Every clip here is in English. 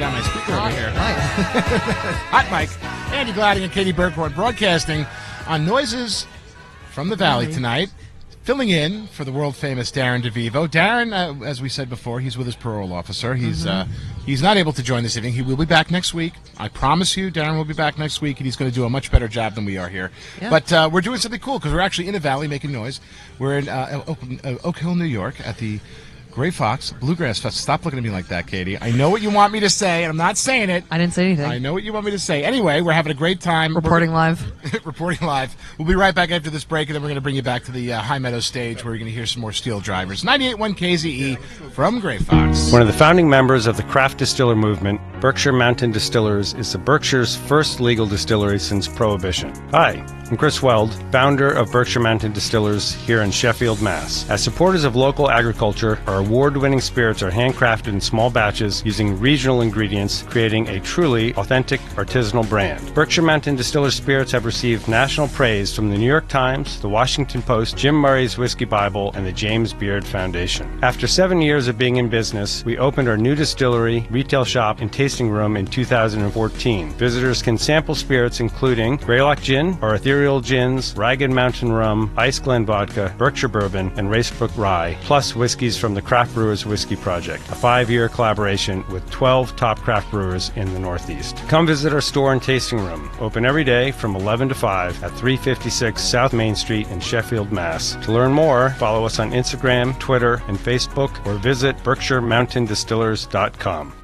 down my speaker over here. Right. Hot mic. Andy Gladding and Katie Burkhart broadcasting on Noises from the Valley tonight. Filling in for the world-famous Darren DeVivo. Darren, as we said before, he's with his parole officer. He's not able to join this evening. He will be back next week. I promise you, Darren will be back next week, and he's going to do a much better job than we are here. Yeah. But we're doing something cool because we're actually in a valley making noise. We're in Oak Hill, New York at the Gray Fox Bluegrass Fest. Stop looking at me like that, Katie. I know what you want me to say, and I'm not saying it. I didn't say anything. I know what you want me to say. Anyway, we're having a great time. Reporting live. Reporting live. We'll be right back after this break, and then we're going to bring you back to the High Meadows stage where you're going to hear some more Steel Drivers. 98.1 KZE from Gray Fox. One of the founding members of the craft distiller movement, Berkshire Mountain Distillers is the Berkshire's first legal distillery since Prohibition. Hi, I'm Chris Weld, founder of Berkshire Mountain Distillers here in Sheffield, Mass. As supporters of local agriculture, our award-winning spirits are handcrafted in small batches using regional ingredients, creating a truly authentic artisanal brand. Berkshire Mountain Distillers spirits have received national praise from the New York Times, the Washington Post, Jim Murray's Whiskey Bible, and the James Beard Foundation. After 7 years of being in business, we opened our new distillery, retail shop, and tasting room in 2014. Visitors can sample spirits including Greylock Gin, our ethereal gins, Ragged Mountain Rum, Ice Glen Vodka, Berkshire Bourbon, and Racebrook Rye, plus whiskeys from the Craft Brewers Whiskey Project, a 5-year collaboration with 12 top craft brewers in the Northeast. Come visit our store and tasting room, open every day from 11 to 5 at 356 South Main Street in Sheffield, Mass. To learn more, follow us on Instagram, Twitter, and Facebook, or visit BerkshireMountainDistillers.com.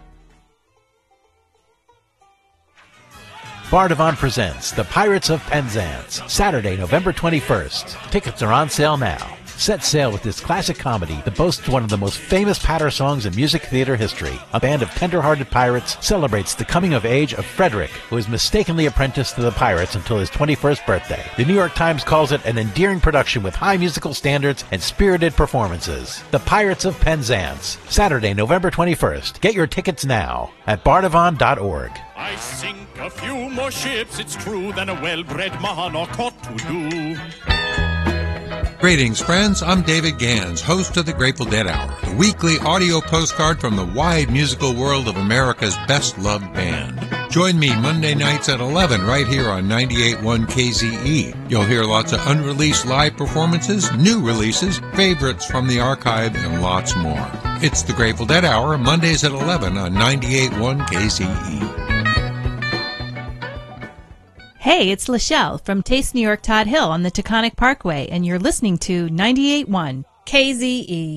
Bardavon presents The Pirates of Penzance, Saturday, November 21st. Tickets are on sale now. Set sail with this classic comedy that boasts one of the most famous patter songs in music theater history. A band of tender-hearted pirates celebrates the coming of age of Frederick, who is mistakenly apprenticed to the pirates until his 21st birthday. The New York Times calls it an endearing production with high musical standards and spirited performances. The Pirates of Penzance, Saturday, November 21st. Get your tickets now at bardavon.org. I sink a few more ships, it's true, than a well-bred monarch ought to do. Greetings, friends. I'm David Gans, host of the Grateful Dead Hour, a weekly audio postcard from the wide musical world of America's best-loved band. Join me Monday nights at 11 right here on 98.1 KZE. You'll hear lots of unreleased live performances, new releases, favorites from the archive, and lots more. It's the Grateful Dead Hour, Mondays at 11 on 98.1 KZE. Hey, it's Lachelle from Taste New York Todd Hill on the Taconic Parkway, and you're listening to 98.1 KZE.